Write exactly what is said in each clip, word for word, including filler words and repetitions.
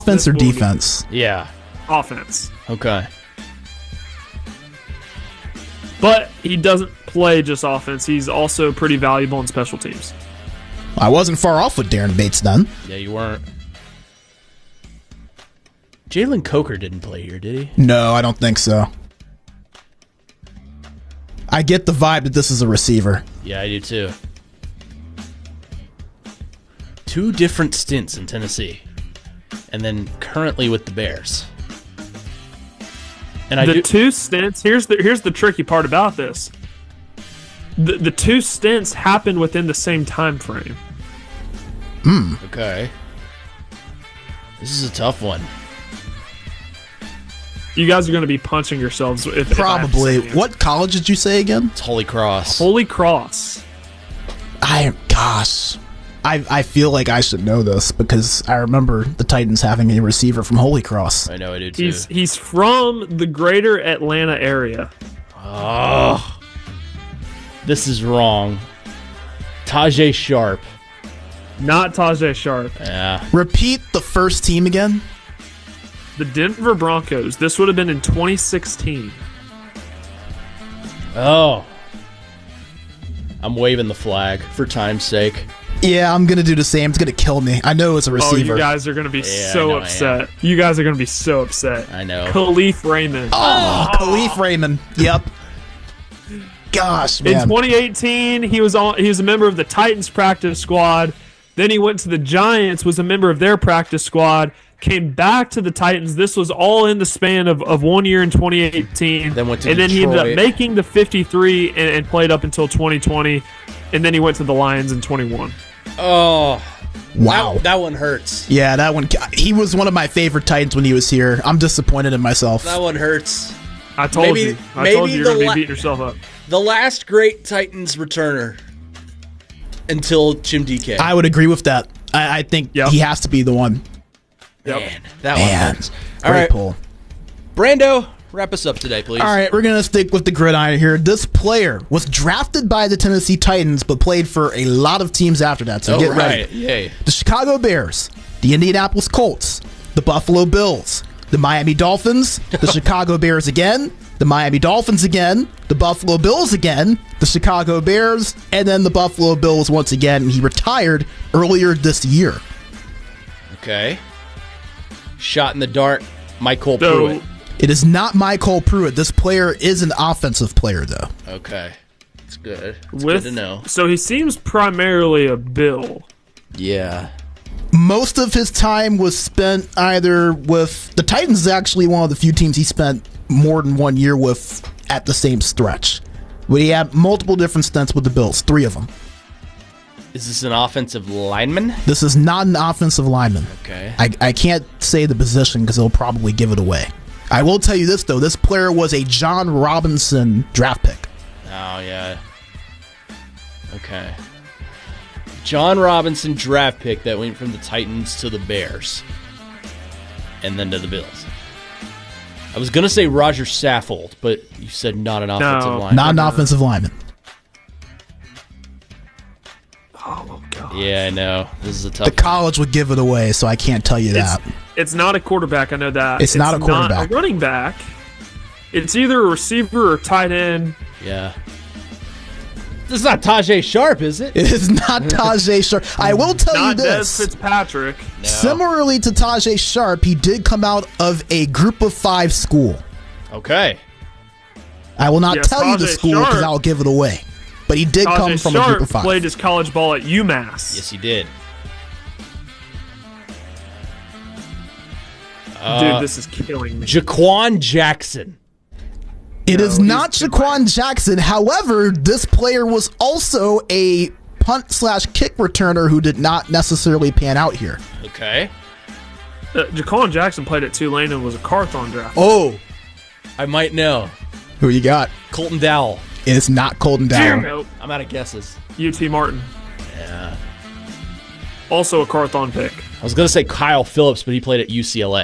Offense or This will- defense? Yeah. Offense. Okay. But he doesn't play just offense. He's also pretty valuable in special teams. I wasn't far off with Darren Bates then. Yeah, you weren't. Jalen Coker didn't play here, did he? No, I don't think so. I get the vibe that this is a receiver. Yeah, I do too. Two different stints in Tennessee, and then currently with the Bears. And I the do. two stints. Here's the here's the tricky part about this. The the two stints happened within the same time frame. Okay. This is a tough one. You guys are going to be punching yourselves. If, if I have to Probably. say it. What college did you say again? It's Holy Cross. Holy Cross. I gosh, I I feel like I should know this because I remember the Titans having a receiver from Holy Cross. I know I do too. He's he's from the greater Atlanta area. Oh, this is wrong. Tajay Sharp. Not Tajay Sharp. Yeah. Repeat the first team again. The Denver Broncos. This would have been in twenty sixteen. Oh. I'm waving the flag for time's sake. Yeah, I'm gonna do the same. It's gonna kill me. I know it's a Oh, receiver. you guys are going to be Yeah, I so know I am. upset. You guys are going to be so upset. I know. Khalif Raymond. oh, Khalif Raymond. Yep. Gosh, In man. twenty eighteen, he was on. He was a member of the Titans practice squad. Then he went to the Giants, was a member of their practice squad. Came back to the Titans. This was all in the span of, of one year in twenty eighteen. Then went to and then he ended up Detroit. making the fifty-three and, and played up until twenty twenty. And then he went to the Lions in twenty-one. Oh. Wow. That, that one hurts. Yeah, that one. He was one of my favorite Titans when he was here. I'm disappointed in myself. That one hurts. I told Maybe- you. I maybe told you you're the going to la- be beating yourself up. The last great Titans returner until Jim D K. I would agree with that. I, I think Yep. he has to be the one. Yep. Man, that Man, one hurts. great All right, pull. Brando, wrap us up today, please. All right, we're going to stick with the gridiron here. This player was drafted by the Tennessee Titans, but played for a lot of teams after that. So Oh, get right. ready. Yay. The Chicago Bears, the Indianapolis Colts, the Buffalo Bills, the Miami Dolphins, the Chicago Bears again, the Miami Dolphins again, the Buffalo Bills again, the Chicago Bears, and then the Buffalo Bills once again. And he retired earlier this year. Okay. Shot in the dark, Michael So, Pruitt. It is not Michael Pruitt. This player is an offensive player, though. Okay. It's good. It's with, good to know. so he seems primarily a Bill. Yeah. Most of his time was spent either with the Titans. Is actually one of the few teams he spent more than one year with at the same stretch. But he had multiple different stints with the Bills, three of them. Is this an offensive lineman? This is not an offensive lineman. Okay. I, I can't say the position because it'll probably give it away. I will tell you this, though. This player was a John Robinson draft pick. Oh, yeah. Okay. John Robinson draft pick that went from the Titans to the Bears. And then to the Bills. I was going to say Roger Saffold, but you said not an offensive No. lineman. Not an offensive lineman. Oh, God. Yeah, I know. This is a tough The college would give it away, so I can't tell you It's, that. it's not a quarterback. I know that. It's not a quarterback. Not a running back. It's either a receiver or tight end. Yeah. This is not Tajay Sharp, is it? It is not Tajay Sharp. I will tell you Not Des this. Fitzpatrick. No. Similarly to Tajay Sharp, he did come out of a group of five school. Okay. I will not Yes, tell you the Tajay school because Sharp- I'll give it away. But he did come Tajay from a group Sharp of five. played his college ball at UMass. Yes, he did. Dude, this is killing me. Jaquan Jackson. It is No, not he's- Shaquan Jackson. However, this player was also a punt slash kick returner who did not necessarily pan out here. Okay. Uh, Jaquan Jackson played at Tulane and was a Carthon draft. Oh. I might know. Who you got? Colton Dowell. It is not Colton Dowell. Nope. I'm out of guesses. U T Martin. Yeah. Also a Carthon pick. I was going to say Kyle Phillips, but he played at U C L A.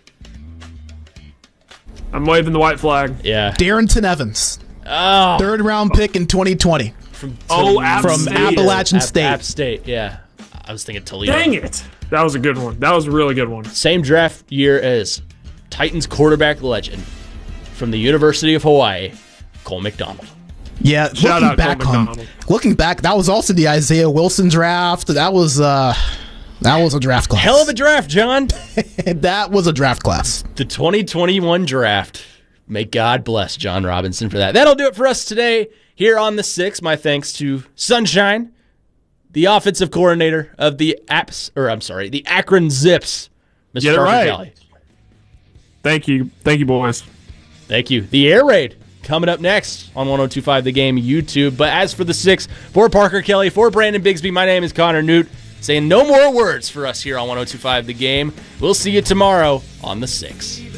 I'm waving the white flag. Yeah. Darrington Evans, Oh. third round pick in twenty twenty From, Oh, App from State. Appalachian App, State. App State, yeah. I was thinking Toledo. Dang it. That was a good one. That was a really good one. Same draft year as Titans quarterback legend from the University of Hawaii, Cole McDonald. Yeah, Shout looking out back Cole on McDonald. looking back, that was also the Isaiah Wilson draft. That was uh, that was a draft class. Hell of a draft, John. That was a draft class. The twenty twenty-one draft. May God bless John Robinson for that. That'll do it for us today here on the Six. My thanks to Sunshine, the offensive coordinator of the Apps, or I'm sorry, the Akron Zips, Mister Get it Parker right. Kelly. Thank you. Thank you, boys. Thank you. The Air Raid coming up next on one oh two point five The Game YouTube. But as for the Six, for Parker Kelly, for Brandon Bigsby, my name is Connor Newt, saying no more words for us here on one oh two point five The Game. We'll see you tomorrow on the Six.